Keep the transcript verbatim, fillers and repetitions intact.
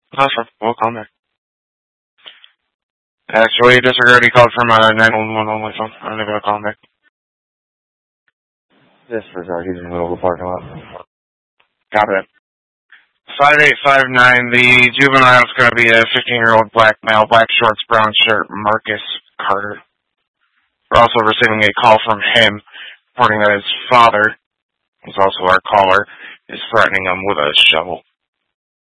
Awesome. We'll call back. Actually, disregard. He called from a nine one one only phone. I'm not going to call him back. Disregard. He's in the middle of the parking lot. Copy that. five eight five nine. The juvenile is going to be a fifteen-year-old black male, black shorts, brown shirt, Marcus Carter. We're also receiving a call from him reporting that his father, who's also our caller, is threatening him with a shovel.